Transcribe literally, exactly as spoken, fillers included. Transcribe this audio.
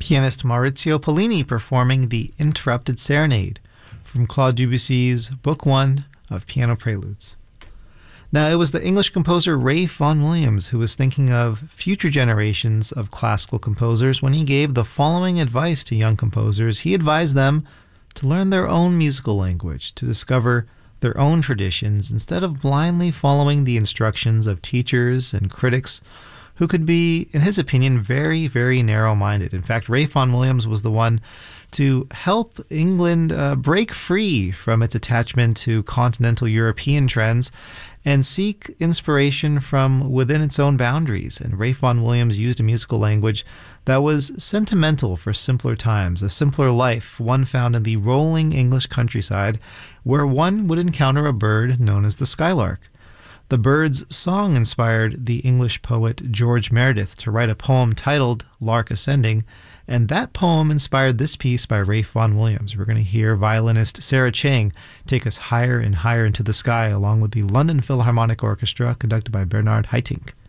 Pianist Maurizio Pollini performing the Interrupted Serenade from Claude Debussy's Book One of Piano Preludes. Now, it was the English composer Ralph Vaughan Williams who was thinking of future generations of classical composers when he gave the following advice to young composers. He advised them to learn their own musical language, to discover their own traditions, instead of blindly following the instructions of teachers and critics who could be, in his opinion, very, very narrow-minded. In fact, Ralph Vaughan Williams was the one to help England uh, break free from its attachment to continental European trends and seek inspiration from within its own boundaries. And Ralph Vaughan Williams used a musical language that was sentimental for simpler times, a simpler life, one found in the rolling English countryside, where one would encounter a bird known as the skylark. The bird's song inspired the English poet George Meredith to write a poem titled Lark Ascending, and that poem inspired this piece by Ralph Vaughan Williams. We're going to hear violinist Sarah Chang take us higher and higher into the sky along with the London Philharmonic Orchestra conducted by Bernard Haitink.